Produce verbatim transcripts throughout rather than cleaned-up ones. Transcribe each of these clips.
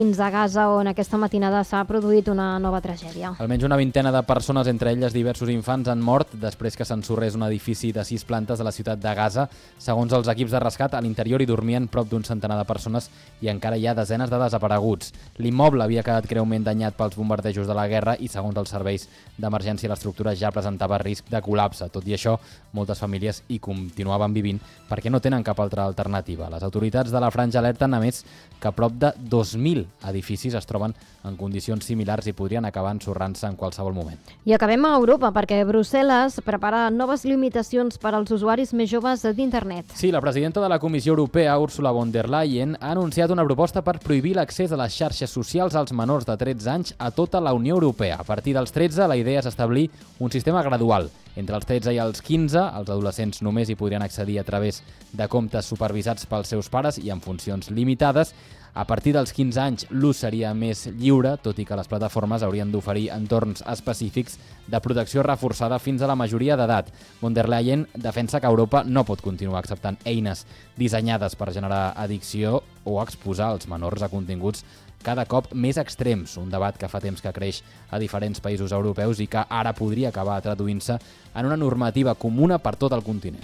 Fins a Gaza, on aquesta matinada s'ha produït una nova tragèdia. Almenys una vintena de persones, entre elles diversos infants, han mort després que s'ensorrés un edifici de sis plantes de la ciutat de Gaza. Segons els equips de rescat, a l'interior hi dormien prop d'un centenar de persones i encara hi ha desenes de desapareguts. L'immoble havia quedat greument danyat pels bombardejos de la guerra i, segons els serveis d'emergència, l'estructura ja presentava risc de col·lapse. Tot i això, moltes famílies hi continuaven vivint perquè no tenen cap altra alternativa. Les autoritats de la Franja alerten, a més, que prop de dos mil edificis es troben en condicions similars i podrien acabar ensorrant-se en qualsevol moment. I acabem a Europa, perquè Brussel·les prepara noves limitacions per als usuaris més joves d'internet. Sí, la presidenta de la Comissió Europea, Ursula von der Leyen, ha anunciat una proposta per prohibir l'accés a les xarxes socials als menors de tretze anys a tota la Unió Europea. A partir dels tretze, la idea és establir un sistema gradual. Entre els tretze i els quinze, els adolescents només hi podrien accedir a través de comptes supervisats pels seus pares i en funcions limitades. A partir dels quinze anys, l'ús seria més lliure, tot i que les plataformes haurien d'oferir entorns específics de protecció reforçada fins a la majoria d'edat. Von der Leyen defensa que Europa no pot continuar acceptant eines dissenyades per generar addicció o exposar els menors a continguts cada cop més extrems, un debat que fa temps que creix a diferents països europeus i que ara podria acabar traduint-se en una normativa comuna per tot el continent.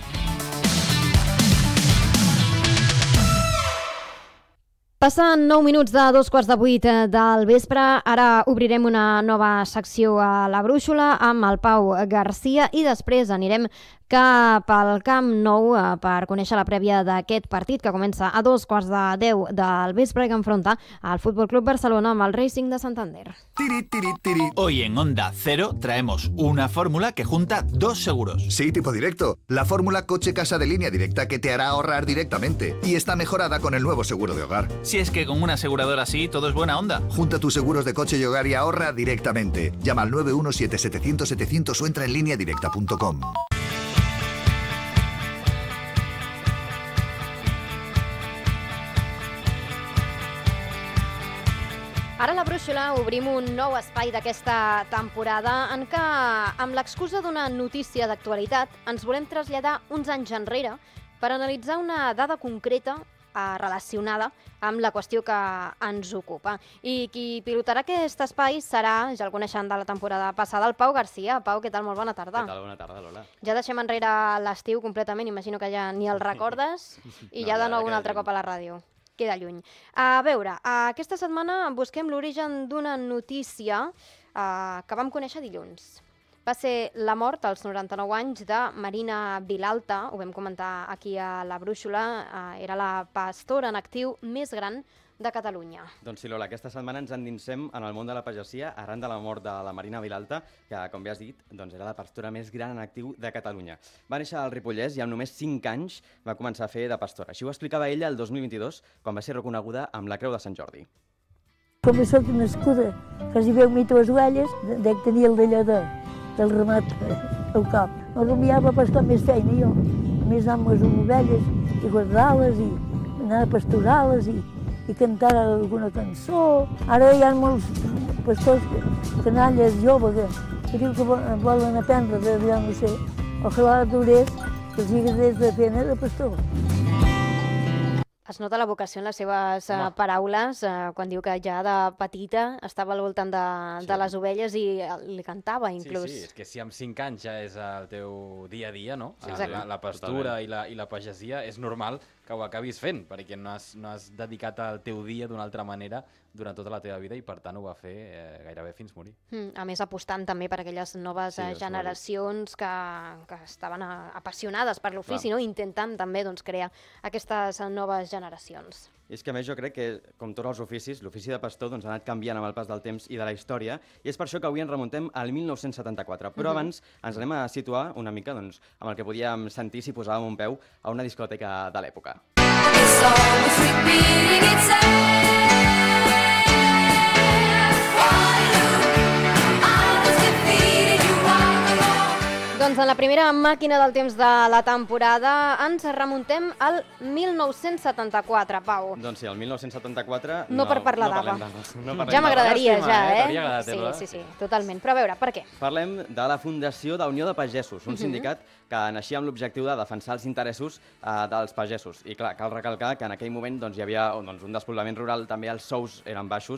Passen nou minuts de dos quarts de vuit del vespre. Ara obrirem una nova secció a la Brúixola amb el Pau Garcia i després anirem cap al Camp Nou per conèixer la prèvia d'aquest partit que comença a dos quarts de deu del vespre i que enfronta al Fútbol Club Barcelona amb el Racing de Santander. Tiri, tiri, tiri. Hoy en Onda Cero traemos una fórmula que junta dos seguros. Sí, tipo directo. La fórmula coche-casa de línea directa que te hará ahorrar directamente y está mejorada con el nuevo seguro de hogar. Si es que con una aseguradora así todo es buena onda. Junta tus seguros de coche y hogar y ahorra directamente. Llama al nueve uno siete siete cero cero siete cero cero o entra en línea directa punto com. Ara a la Brúixola obrim un nou espai d'aquesta temporada en què, amb l'excusa d'una notícia d'actualitat, ens volem traslladar uns anys enrere per analitzar una dada concreta eh, relacionada amb la qüestió que ens ocupa. I qui pilotarà aquest espai serà, ja el coneixen de la temporada passada, el Pau Garcia. Pau, què tal? Molt bona tarda. Què tal? Bona tarda, Lola. Ja deixem enrere l'estiu completament, imagino que ja ni el recordes, i No, ja de ja nou un queda altre lluny. cop a la ràdio. Queda lluny. A veure, aquesta setmana busquem l'origen d'una notícia eh, que vam conèixer dilluns. Va ser la mort als noranta-nou anys de Marina Vilalta, ho vam comentar aquí a la Brúixola, eh, era la pastora en actiu més gran de Catalunya. Doncs sí, Lola, aquesta setmana ens endinsem en el món de la pagesia arran de la mort de la Marina Vilalta, que, com bé has dit, doncs era la pastora més gran en actiu de Catalunya. Va néixer al Ripollès i amb només cinc anys va començar a fer de pastora. Així ho explicava ella el dos mil vint-i-dos, quan va ser reconeguda amb la Creu de Sant Jordi. Com soc nascuda, quasi veu mito les ovelles, dec tenir el d'allò de, del ramat al cap. No rumiava pastor més feina jo, més amb les ovelles i guardar-les i anar a pastorar-les i i cantar alguna cançó. Ara hi ha molts pastors, canalles joves, que, que diu que volen aprendre de, ja no sé, ojalà durés, que els agradés de feina de pastor. Es nota la vocació en les seves uh, paraules, uh, quan diu que ja de petita estava al voltant de, sí. de les ovelles i li cantava, inclús. Sí, sí, és que si amb cinc anys ja és el teu dia a dia, no? Sí, la, la pastura i la, i la pagesia, és normal que ho acabis fent, perquè no has, no has dedicat el teu dia d'una altra manera durant tota la teva vida i per tant ho va fer eh, gairebé fins morir. Mm, a més, apostant també per aquelles noves Sí, eh, generacions que, que estaven a, apassionades per l'ofici, no? Intentant també doncs, crear aquestes noves generacions. I és que a més jo crec que, com tots els oficis, l'ofici de pastor doncs, ha anat canviant amb el pas del temps i de la història, i és per això que avui ens remuntem al mil nou-cents setanta-quatre. Però Mhm. abans ens anem a situar una mica doncs, amb el que podíem sentir si posàvem un peu a una discoteca de l'època. Doncs en la primera màquina del temps de la temporada ens remuntem al mil nou-cents setanta-quatre, Pau. Doncs sí, el mil nou-cents setanta-quatre... No per parlar no d'Ava. parlem d'Ava. No parlem Ja m'agradaria, Llàstima, ja, eh? eh? T'hauria agradat, Sí, Eva. sí, sí, totalment. Però a veure, per què? Parlem de la Fundació d'Unió de Pagesos, un sindicat que naixia amb l'objectiu de defensar els interessos eh, dels pagesos. I clar, cal recalcar que en aquell moment doncs, hi havia doncs, un despoblament rural, també els sous eren baixos